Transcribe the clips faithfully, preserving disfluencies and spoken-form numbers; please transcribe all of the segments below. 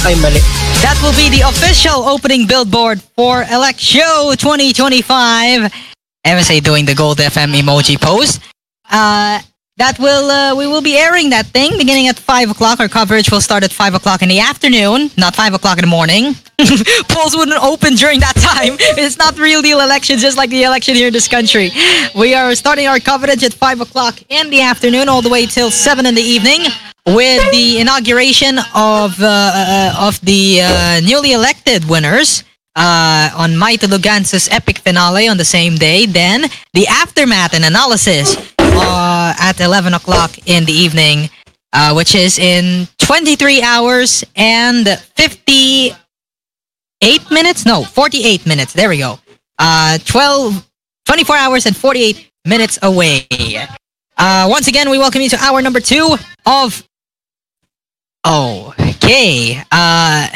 Ay, mali. That will be the official opening billboard for Elect Show twenty twenty-five. M S A doing the Gold F M emoji pose. Uh, that will uh, we will be airing that thing beginning at five o'clock. Our coverage will start at five o'clock in the afternoon, not five o'clock in the morning. Polls wouldn't open during that time. It's not real deal elections, just like the election here in this country. We are starting our coverage at five o'clock in the afternoon, all the way till seven in the evening, with the inauguration of uh, uh, of the uh, newly elected winners. Uh, on Mai Tulugansa's epic finale on the same day. Then the aftermath and analysis uh, at eleven o'clock in the evening, uh, which is in twenty-three hours and fifty-eight minutes? No, forty-eight minutes. There we go. Uh, twelve, twenty-four hours and forty-eight minutes away. Uh, once again, we welcome you to hour number two of... Oh, okay. Uh...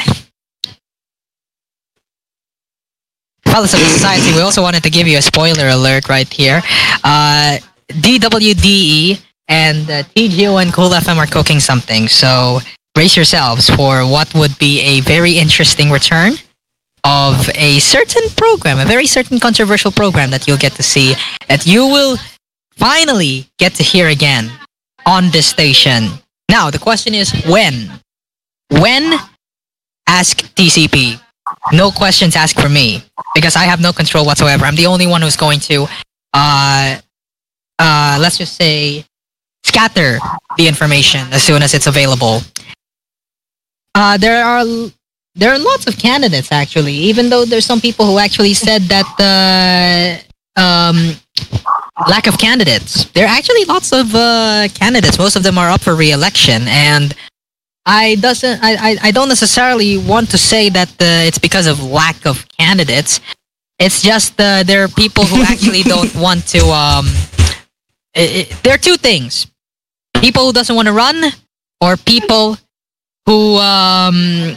Fellas of the Society, we also wanted to give you a spoiler alert right here. Uh, D W D E and uh, T G O and Cool F M are cooking something, so brace yourselves for what would be a very interesting return of a certain program, a very certain controversial program that you'll get to see, that you will finally get to hear again on this station. Now, the question is when? When? Ask T C P. No questions asked for me, because I have no control whatsoever. I'm the only one who's going to, uh, uh, let's just say, scatter the information as soon as it's available. Uh, there are there are lots of candidates, actually, even though there's some people who actually said that uh, um, lack of candidates. There are actually lots of uh, candidates. Most of them are up for re-election, and I doesn't. I, I, I don't necessarily want to say that uh, it's because of lack of candidates. It's just uh, there are people who actually don't want to. Um, it, it, there are two things: people who doesn't want to run, or people who um,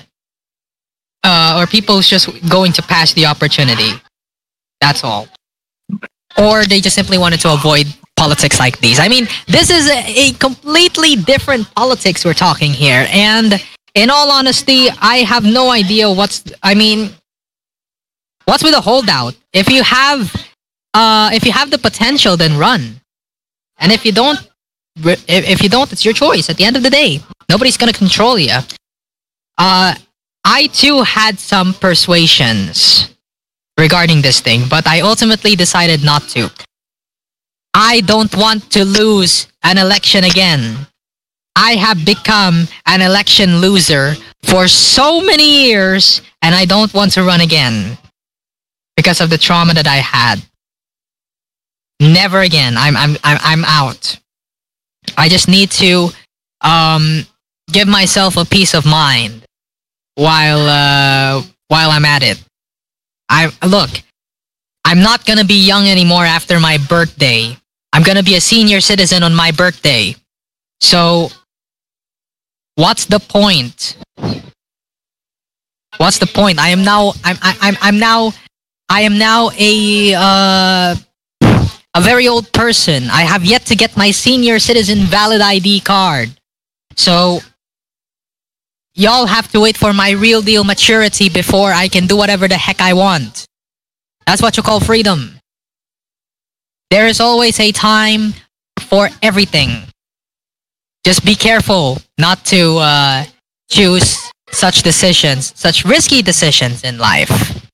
uh, or people who's just going to pass the opportunity. That's all. Or they just simply wanted to avoid politics like these. I mean, this is a, a completely different politics we're talking here. And in all honesty, I have no idea what's... I mean, what's with the holdout? If you have, uh, if you have the potential, then run. And if you don't, if, if you don't, it's your choice. At the end of the day, nobody's gonna control you. Uh, I too had some persuasions regarding this thing, but I ultimately decided not to. I don't want to lose an election again. I have become an election loser for so many years, and I don't want to run again because of the trauma that I had. Never again. I'm I'm I'm I'm out. I just need to um give myself a peace of mind while uh while I'm at it. I look, I'm not gonna be young anymore after my birthday. I'm gonna be a senior citizen on my birthday. So, what's the point? What's the point? I am now. I'm. I, I'm. I'm now. I am now a uh, a very old person. I have yet to get my senior citizen valid I D card. So, y'all have to wait for my real deal maturity before I can do whatever the heck I want. That's what you call freedom. There is always a time for everything. Just be careful not to uh, choose such decisions, such risky decisions in life.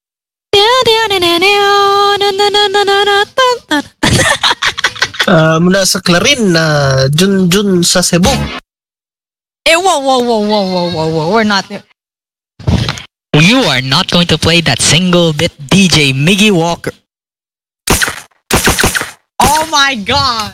Uh, mula sa Clarin na uh, Junjun sa Cebu. Eh, whoa, whoa, whoa, whoa, whoa, whoa, whoa. We're not... You are not going to play that single bit D J Miggy Walker. Oh my God!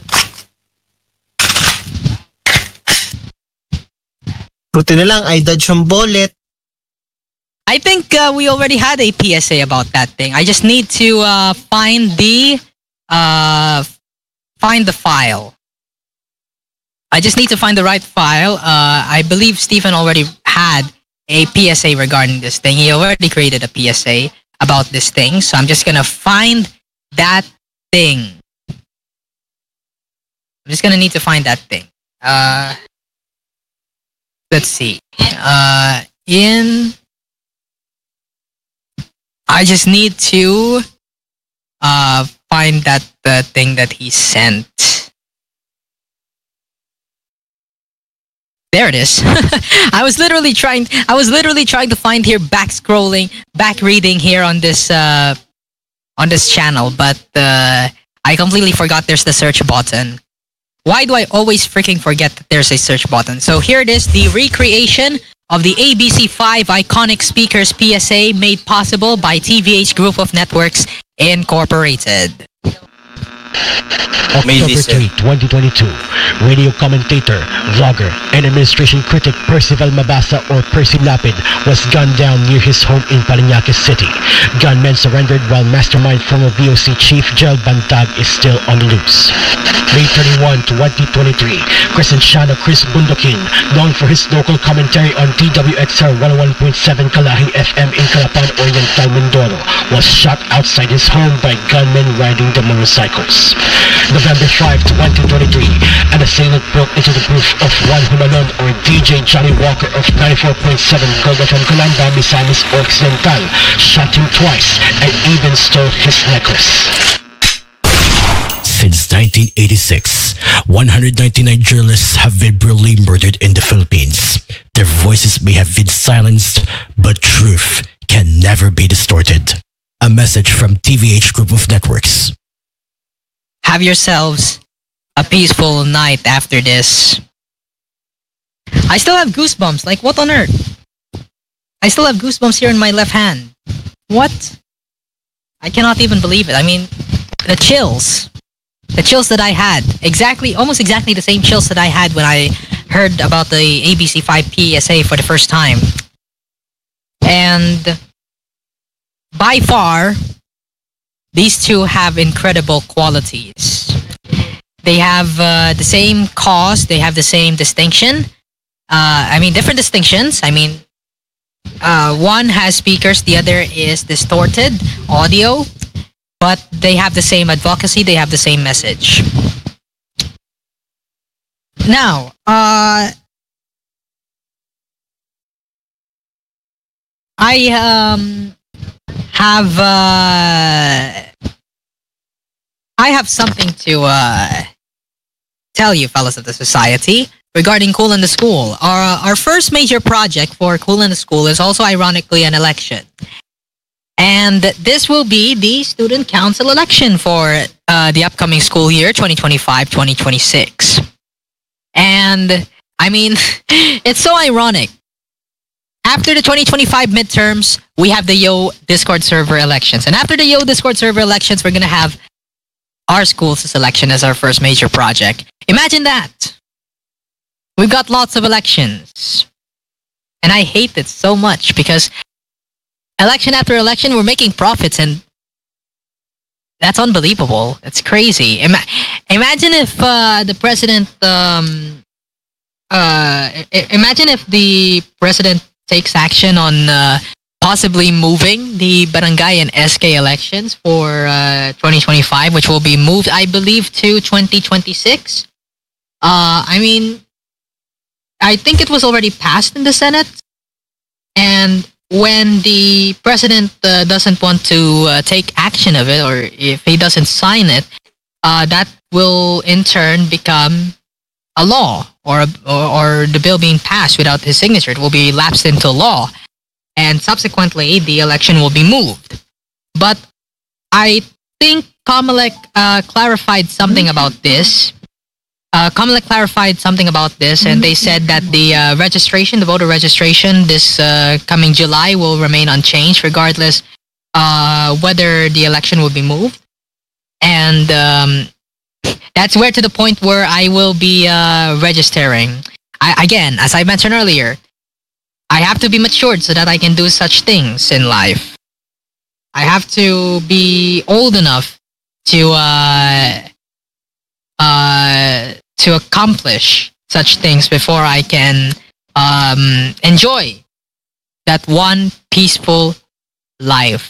Buti na lang, I dodged yung bullet. I think uh, we already had a P S A about that thing. I just need to uh, find the... Uh, find the file. I just need to find the right file. Uh, I believe Stephen already had a P S A regarding this thing. He already created a P S A about this thing. So I'm just going to find that thing. I'm just going to need to find that thing. Uh, let's see. Uh, in. I just need to uh, find that the thing that he sent. There it is. I was literally trying. I was literally trying to find here, back scrolling, back reading here on this uh, on this channel, but uh, I completely forgot there's the search button. Why do I always freaking forget that there's a search button? So here it is, the recreation of the A B C five Iconic Speakers P S A made possible by T V H Group of Networks Incorporated. October third, twenty twenty-two, radio commentator, vlogger, and administration critic Percival Mabasa or Percy Lapid was gunned down near his home in Parañaque City. Gunmen surrendered while mastermind former V O C chief Gerald Bantag is still on the loose. May thirty-first, twenty twenty-three, Crescenciano Chris Bundokin, known for his local commentary on D W X R one oh one point seven Kalahing F M in Calapan, Oriental, Mindoro, was shot outside his home by gunmen riding the motorcycles. November fifth, twenty twenty-three, an assailant broke into the booth of Juan Humanon or D J Johnny Walker of ninety-four point seven Gold F M Calamba, Misamis Occidental, shot him twice, and even stole his necklace. Since nineteen eighty-six, one hundred ninety-nine journalists have been brutally murdered in the Philippines. Their voices may have been silenced, but truth can never be distorted. A message from T V H Group of Networks. Have yourselves a peaceful night after this. I still have goosebumps. Like, what on earth? I still have goosebumps here in my left hand. What? I cannot even believe it. I mean, the chills. The chills that I had. Exactly, almost exactly the same chills that I had when I heard about the A B C five P S A for the first time. And by far, these two have incredible qualities. They have uh, the same cause. They have the same distinction. Uh, I mean, different distinctions. I mean, uh, one has speakers. The other is distorted audio. But they have the same advocacy. They have the same message. Now, uh, I um, have uh, I have something to uh, tell you, fellas of the society, regarding Cool in the School. Our our first major project for Cool in the School is also ironically an election. And this will be the student council election for uh, the upcoming school year, twenty twenty-five twenty twenty-six. And, I mean, it's so ironic. After the twenty twenty-five midterms, we have the Yo Discord server elections. And after the Yo Discord server elections, we're going to have our school's election as our first major project. Imagine that. We've got lots of elections. And I hate it so much because election after election, we're making profits, and that's unbelievable. It's crazy. Ima- imagine if uh, the president, um, uh, I- imagine if the president takes action on uh, possibly moving the barangay and S K elections for uh, twenty twenty-five, which will be moved, I believe, to twenty twenty-six. Uh, I mean, I think it was already passed in the Senate, and when the president uh, doesn't want to uh, take action of it, or if he doesn't sign it, uh, that will in turn become a law, or, a, or or the bill being passed without his signature. It will be lapsed into law, and subsequently the election will be moved. But I think Comelec uh, clarified something about this. Uh, Comelec clarified something about this, and they said that the uh, registration, the voter registration, this uh, coming July will remain unchanged, regardless uh, whether the election will be moved. And um, that's where to the point where I will be uh, registering. I, again, as I mentioned earlier, I have to be matured so that I can do such things in life. I have to be old enough to uh, uh, to accomplish such things before I can um, enjoy that one peaceful life.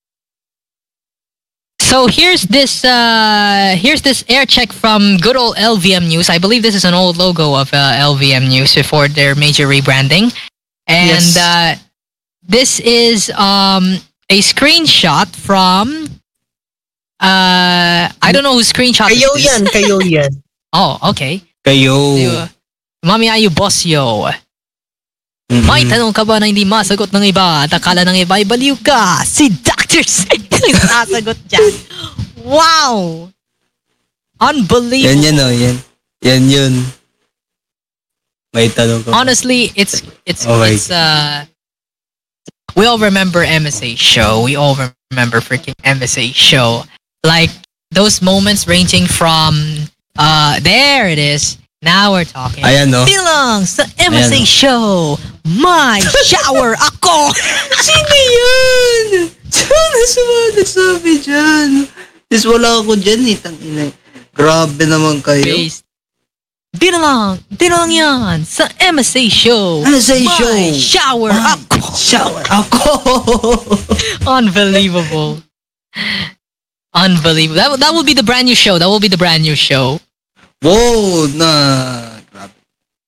So here's this uh, here's this air check from good old L V M News. I believe this is an old logo of uh, L V M News before their major rebranding. And Yes. uh, this is um, a screenshot from. Uh, I don't know whose screenshot is Kayo this. yan, kayo yan. Oh, okay. Kayo. Yo. Mami Ayu Boss Yo. Mhm. May tanong ka ba na hindi masagot ng iba at akala ng iba ay baliw ka? Si doctor yung sasagot dyan. Wow! Unbelievable. Yan yan o, yan. Yan yun. May tanong ko. Honestly, it's it's Okay. it's uh we all remember M S A show. We all remember freaking M S A show. Like those moments ranging from uh there it is. Now we're talking. Ayan no. Bilang sa M S A Ayan, oh. show. My shower ako. Sino yun? Sino saan nagsabi dyan? Tis wala ako dyan eh. Tangina. Grabe naman kayo. Based. Di na lang, di na lang yan sa M S A show. M S A My show. shower My ako. Shower ako. Unbelievable. Unbelievable. That, that will be the brand new show. That will be the brand new show. Wow, na. Grabe.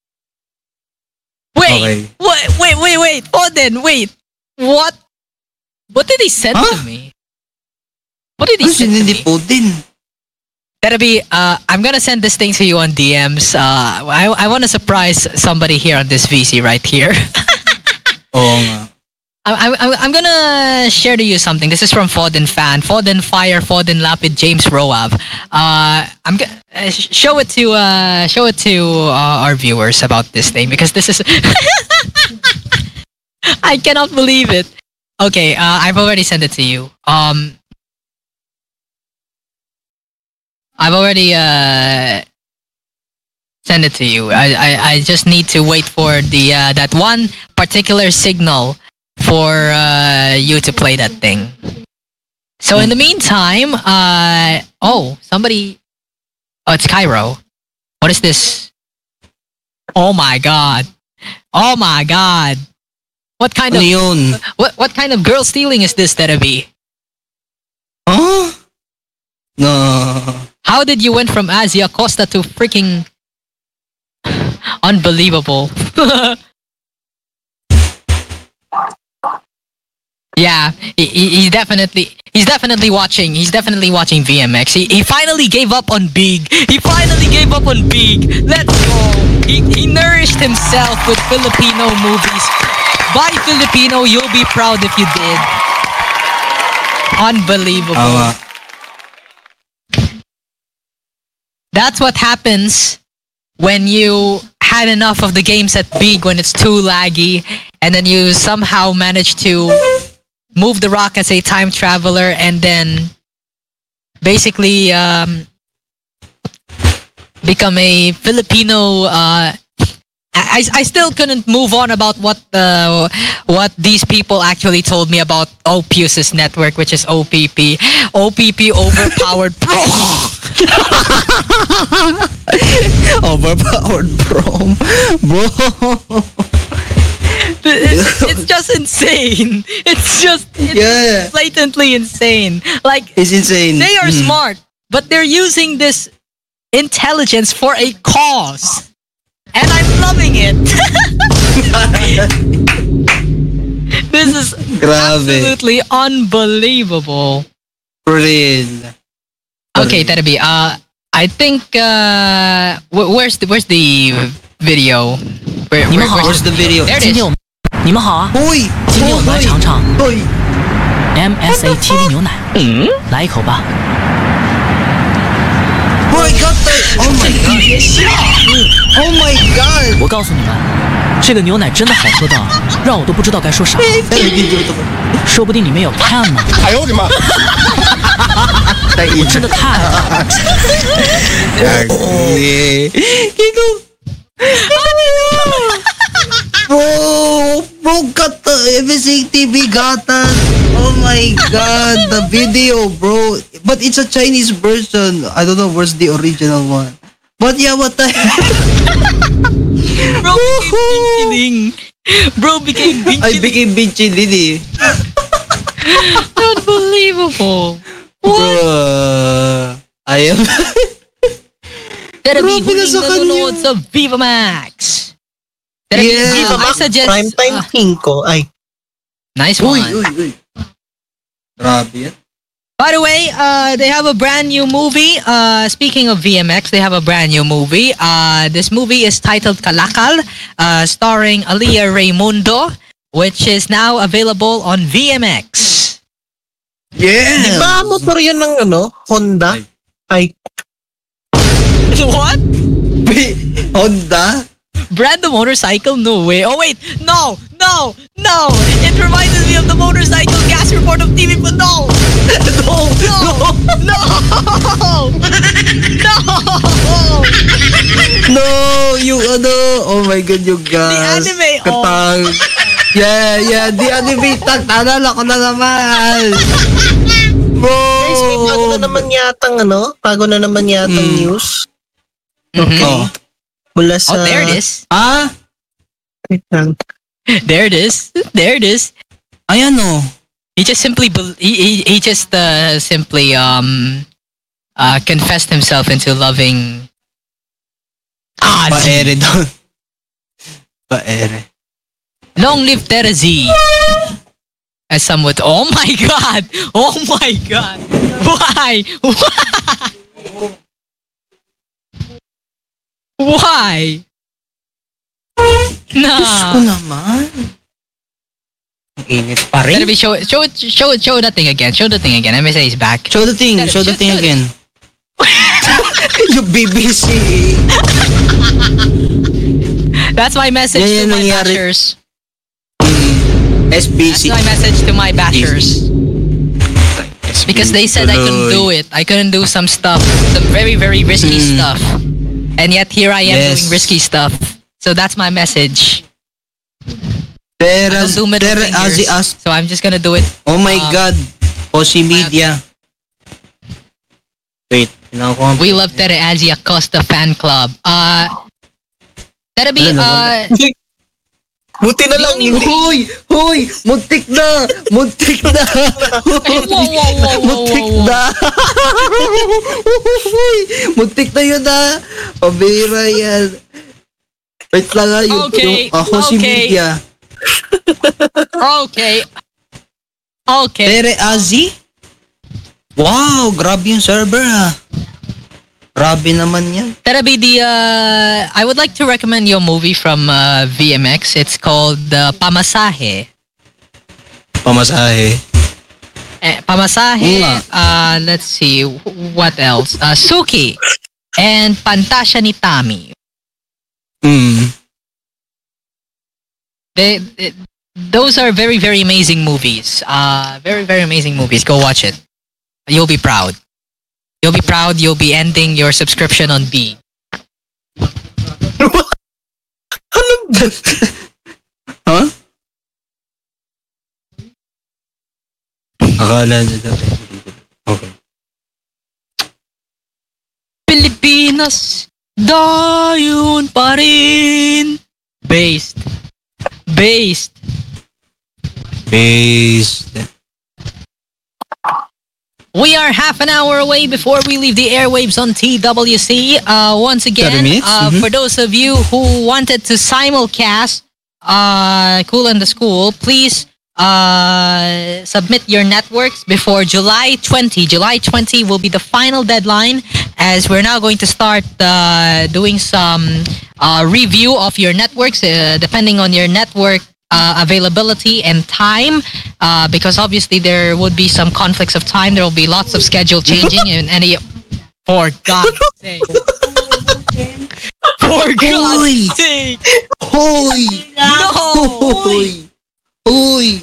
Wait, Okay. wait, wait, wait, wait. Foden, wait. What? What did he send Huh? to me? What did he Ano send to hindi me? po din? That'll be, uh, I'm gonna send this thing to you on D Ms. Uh, I, I want to surprise somebody here on this V C right here. Oo nga. I, I, I'm gonna share to you something. This is from Foden fan, Foden Fire, Foden Lapid, James Roab. Uh, I'm gonna uh, sh- show it to uh, show it to uh, our viewers about this thing because this is. I cannot believe it. Okay, uh, I've already sent it to you. Um, I've already uh, sent it to you. I, I, I just need to wait for the uh, that one particular signal for uh, you to play that thing. So in the meantime, uh, oh, somebody, oh, it's Cairo. What is this? Oh my god! Oh my god! What kind Ano of yun? what what kind of girl stealing is this, Terebi? Huh? No. How did you went from Asia Costa to freaking unbelievable? Yeah, he, he- he's definitely he's definitely watching. He's definitely watching V M X. He, he finally gave up on Big. He finally gave up on Big. Let's go. He, he nourished himself with Filipino movies. By Filipino, you'll be proud if you did. Unbelievable. Tama. That's what happens when you had enough of the games at Big when it's too laggy, and then you somehow manage to move the rock as a time traveler, and then basically um, become a Filipino. Uh, I, I still couldn't move on about what the what these people actually told me about Opus's network, which is O P P. O P P overpowered pro. Overpowered bro. Bro. it's, it's just insane. It's just it's Yeah. blatantly insane. Like It's insane. they are Mm. smart, but they're using this intelligence for a cause. And I'm loving it. This is Grabe. absolutely unbelievable. For real. Okay, Terebi, uh I think uh wh- where's the where's the video? Where, where, where's- Where's the video? There it 今 is. 天我们你们好啊！ Hoy! 今天我们来尝尝 Hoy! M S A T V 牛奶，来一口吧。 Hoy! God! Oh my god! Oh my god! 我告诉你们，这个牛奶真的好喝到让我都不知道该说啥。说不定里面有 can 呢。 哎呦我的妈！ 我真的太爱了。 Gagi. Kiko. Bro, bro, got the M S A T V got that. Oh my god, the video, bro. But it's a Chinese version. I don't know where's the original one. But yeah, what the heck? Bro became Bing Bro became Bing I became Binchy Lily. Unbelievable. Bro, I am. Terebi, Grabe na huling sa kanya. nanonood sa Viva Max. Terabi, Yeah. Viva uh, I Max, suggest... Primetime uh, King ko. Ay, nice Uy, one. uy, uy. Grabe yan. By the way, uh, they have a brand new movie. Uh, speaking of V M X, they have a brand new movie. Uh, this movie is titled Kalakal, uh, starring Aliyah Raymundo, which is now available on V M X. Yeah. di ba motor yun ng ano? Honda? Ay, What? Wait, Honda? Brand the motorcycle? No way. Oh wait, no, no, no. It reminds me of the motorcycle gas report of T V, but no. No, no, no, no. No, yung ano, oh my god, yung gas. The anime, oh. Katang. Yeah, yeah, the anime tag. Naalala ko na naman. Bro. guys, may bago na naman yatang ano? Bago na naman yatang Mm. news. Mhm. Oh. Mula sa... Oh, there it is. Ah, Wait lang. There it is. There it is. ayan oh. He just simply bel he, he, he just uh, simply um uh confessed himself into loving ah Paere doon. Paere. Long live Terezi. As some would. Oh my god. Oh my god. Why? Why? Why? Diyos ko Nah. naman. Ang init pa rin. Let me show show show show that thing again. Show the thing again. M S A is back. Show the thing, show the thing again. Yung B B C. That's my message Yan yung to my nangyari. bashers. S B That's C. my message to my bashers. Because they said I couldn't do it. I couldn't do some stuff, some very, very risky Mm. stuff. And yet here I am Yes. doing risky stuff. So that's my message. I Tera, don't do middle Tera Azi fingers. As. So I'm just gonna do it. Oh my Uh, god. Posi Media. Wait, tinawa ko. We love Tere Anzi Acosta fan club. Uh, Terabi, Ano, uh, Buti na lang, hindi. Hoy! Hoy! Muntik na! Muntik na! Wow, wow, wow, wow, Muntik wow, wow. na! Hoy! Muntik na yun ah! Pabira yan. Wait lang ah, yung, Okay, yung ako si okay. Media. okay. Okay. Tere Azi? Wow! Grabe yung server ah. Grabe naman yan. Terabi, the, uh, I would like to recommend you a movie from uh, V M X. It's called uh, Pamasahe. Pamasahe. Eh, Pamasahe, Oo nga. uh, let's see, what else? Uh, Suki and Pantasya ni Tami. Mm. They, they, those are very, very amazing movies. Uh, very, very amazing movies. Go watch it. You'll be proud. You'll be proud. You'll be ending your subscription on B. Anong gan? Huh? Akala niya daw. Okay. Pilipinas, dayon pa rin. Based. Based. Based. We are half an hour away before we leave the airwaves on T W C. Uh, once again, thirty minutes? uh, Mhm. for those of you who wanted to simulcast uh, Cool in the School, please uh, submit your networks before July twentieth. July twentieth will be the final deadline, as we're now going to start uh, doing some uh, review of your networks, uh, depending on your network uh, availability and time, uh, because obviously there would be some conflicts of time. There will be lots of schedule changing and any. For God's sake. For God's Hoy! sake. Hoy! No. Hoy! Hoy!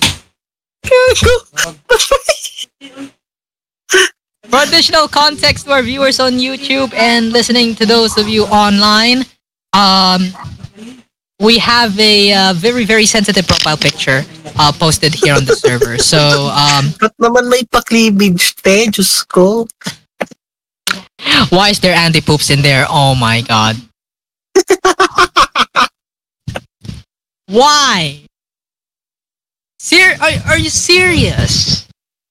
For additional context to our viewers on YouTube and listening to those of you online, um, we have a uh, very, very sensitive profile picture uh, posted here on the server. So, um, Ba't naman may pa-cleavage, te? Diyos ko. why is there Andy Poops in there? Oh my god. Why? Ser- are, are you serious?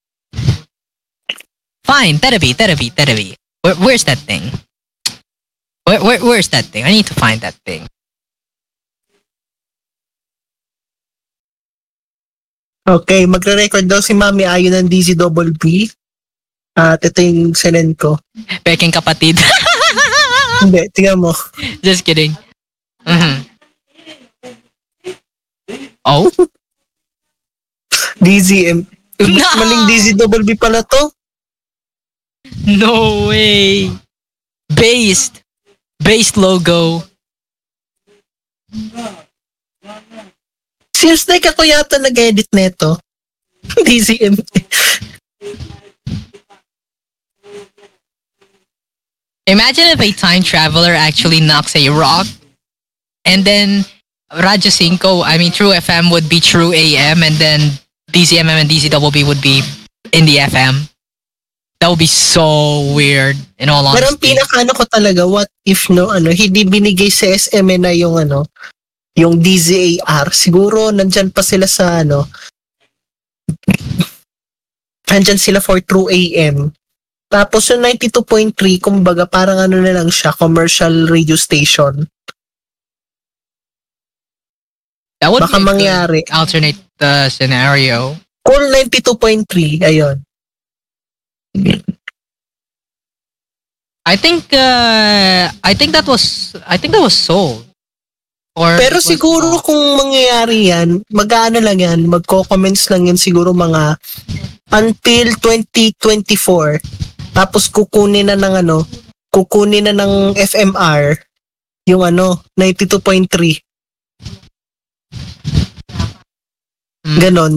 Fine, therapy, therapy, therapy. Where, where's that thing? Where, where, where's that thing? I need to find that thing. Okay, magre-record daw si Mami ayon ng D Z double P. At ito yung sinend ko. Peking kapatid. Hindi, tingnan mo. Just kidding. Mhm. Oh? D Z M. No! Maling D Z double B pala to. No way. Based. Based logo. Seems like ako yata nag-edit neto. D Z M. Imagine if a time traveler actually knocks a rock and then Radyo Cinco, I mean True F M would be True A M and then D Z M M and D Z double B would be in the F M. That would be so weird in all honesty. Pero ang pinaka ano ko talaga, what if no, ano, hindi binigay sa S M N na yung ano, yung D Z A R. Siguro nandyan pa sila sa ano, nandyan sila for True A M. Tapos yung ninety-two point three, kumbaga parang ano na lang siya, commercial radio station. That would Baka be a mangyari. good alternate uh, scenario. Cool ninety-two point three, ayun. I think uh, I think that was I think that was sold. Or Pero it was siguro bought. kung mangyayari yan, mag-ano lang yan, magko-comments lang yan siguro mga until twenty twenty-four. Tapos kukunin na ng ano, kukunin na ng F M R yung ano, ninety-two point three. Hmm. Ganon.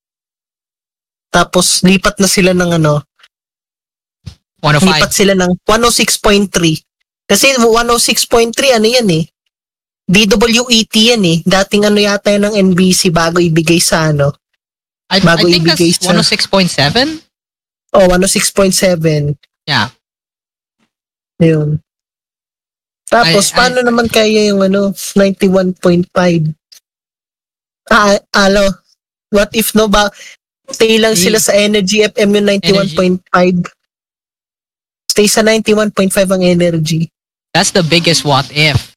Tapos lipat na sila ng ano, one oh five. lipat sila ng one oh six point three. Kasi one oh six point three ano yan eh. D W E T yan eh. Dating ano yata yan ng N B C bago ibigay sa ano. I, I bago think ibigay that's sa- one oh six point seven. Oh, one oh six point seven. Yeah. Ayun. Tapos, Ay- paano naman kaya yung ano, ninety-one point five? Ah, alo. What if no ba? Stay lang Hey. sila sa Energy F M yung ninety-one point five. Stay sa ninety-one point five ang Energy. That's the biggest what if.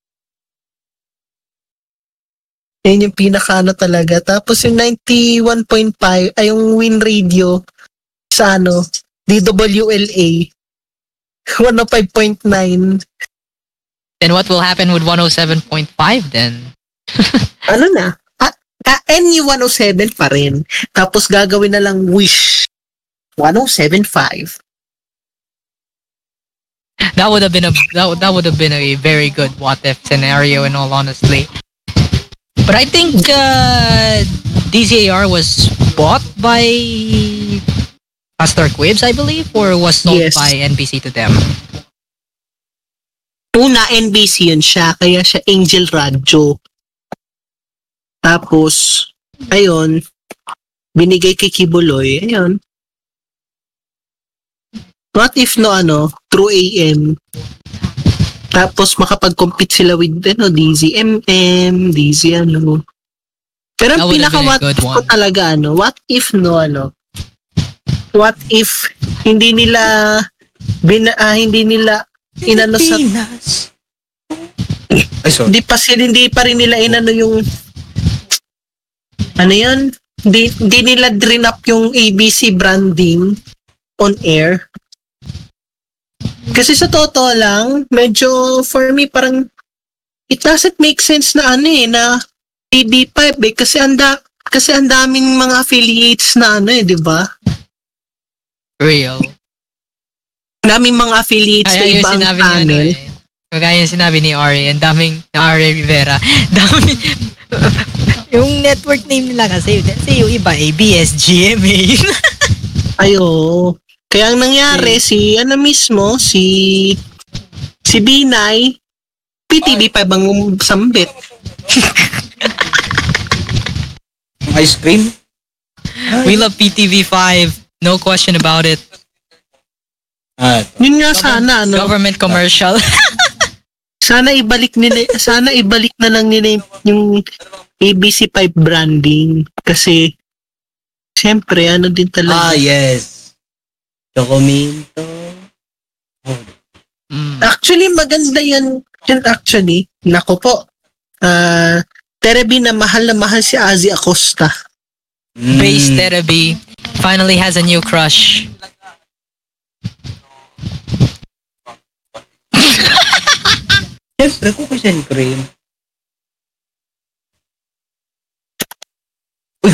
Yan yung pinaka ano talaga. Tapos yung ninety-one point five, ay yung Win Radio sa ano, D W L A. one oh five point nine. Then what will happen with one oh seven point five then? Ano na? Ah, ah, N U one oh seven pa rin. Tapos gagawin na lang Wish one oh seven point five. That would have been a that, would- that would have been a very good what if scenario in all honesty. But I think uh, D Z A R was bought by Pastor Quibs, I believe, or was sold Yes. by N B C to them. Una, N B C yun siya. Kaya siya Angel Radio. Tapos, ayun, binigay kay Kibuloy. Ayun. What if no ano, True A M? Tapos makapag-compete sila with ano, D Z M M, D Z ano. Pero That ang would have been a pinaka-what good if ko one. talaga ano, what if no ano, what if hindi nila bin, ah, hindi nila inano sa Ay, sorry. hindi pa sila, hindi pa rin nila inano yung ano yun, hindi, hindi nila drain up yung A B C branding on air. Kasi sa totoo lang, medyo for me parang it doesn't make sense na ano eh, na A B five eh, kasi anda kasi ang daming mga affiliates na ano eh, di ba? Real. Daming mga affiliates Kaya na yung ibang sinabi ni ano channel. eh. Kaya yung sinabi ni Ari, ang daming, ni Ari Rivera, dami, yung network name nila kasi, kasi yung iba, A B S G M A. Ayo. Kaya ang nangyari, si ano mismo, si si Binay, P T V five ang sambit. Ice cream? We love P T V five, no question about it. Ah, Yun nga sana, ano, Government commercial. sana ibalik nila, sana ibalik na lang nila yung A B C five branding. Kasi, syempre, ano din ah talaga. yes. Chocominto. Mm. Actually, maganda yan. Yan actually, nako po. Ah, Terebi na mahal na mahal si Azzy Acosta. Base Therapy finally has a new crush. Siyempre, Cookies and Cream.